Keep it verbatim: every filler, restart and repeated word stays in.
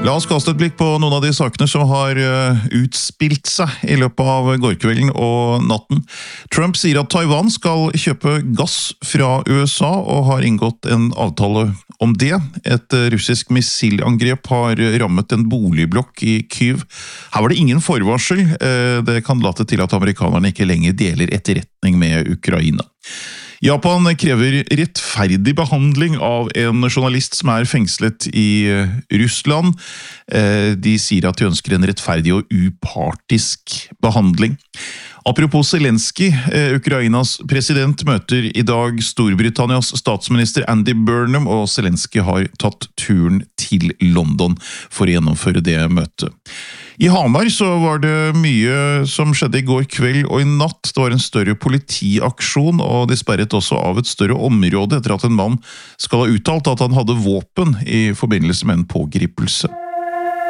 La oss kaste et blikk på noen av de sakene som har utspilt seg i løpet av gårkvelden og natten. Trump sier at Taiwan skal kjøpe gass fra U S A og har inngått en avtale om det. Et russisk missilangrep har rammet en boligblokk i Kyiv. Her var det ingen forvarsel. Det kan late til at amerikanerne ikke lenger deler etterretning med Ukraina. Japan krever rettferdig behandling av en journalist som er fengslet i Russland. De sier at de ønsker en rettferdig og upartisk behandling. Apropos Zelensky, Ukrainas president møter i dag Storbritannias statsminister Andy Burnham, og Zelensky har tatt turen til London for å gjennomføre det møtet. I Hamar så var det mye som skjedde i går kveld og i natt. Det var en større politiaksjon, og de sperret også av et større område etter at en mann skal ha uttalt at han hadde våpen i forbindelse med en pågripelse.